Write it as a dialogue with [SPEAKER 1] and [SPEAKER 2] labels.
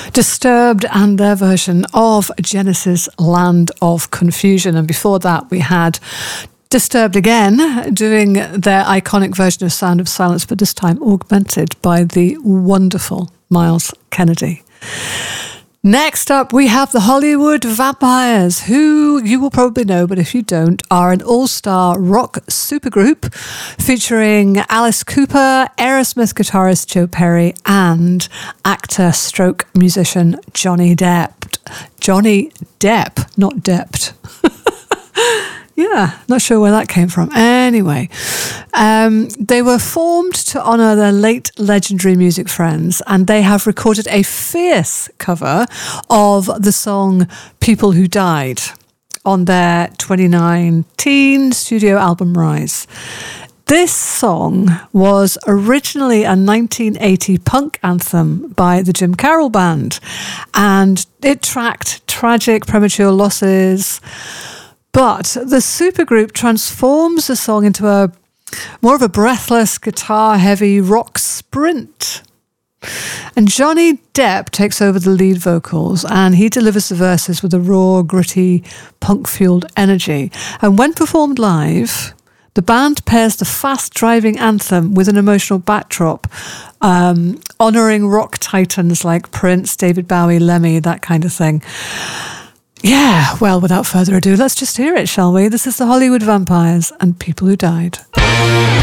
[SPEAKER 1] Disturbed and their version of Genesis' Land of Confusion. And before that, we had Disturbed again, doing their iconic version of Sound of Silence, but this time augmented by the wonderful Miles Kennedy. Next up, we have the Hollywood Vampires, who you will probably know, but if you don't, are an all-star rock supergroup featuring Alice Cooper, Aerosmith guitarist Joe Perry, and actor/musician Johnny Depp. Johnny Depp, not Dept. Yeah, not sure where that came from. Anyway, they were formed to honour their late legendary music friends, and they have recorded a fierce cover of the song People Who Died on their 2019 studio album Rise. This song was originally a 1980 punk anthem by the Jim Carroll Band, and it tracked tragic premature losses. But the supergroup transforms the song into a more of a breathless, guitar-heavy rock sprint. And Johnny Depp takes over the lead vocals, and he delivers the verses with a raw, gritty, punk-fueled energy. And when performed live, the band pairs the fast-driving anthem with an emotional backdrop, honouring rock titans like Prince, David Bowie, Lemmy, that kind of thing. Yeah, well, without further ado, let's just hear it, shall we? This is the Hollywood Vampires and People Who Died.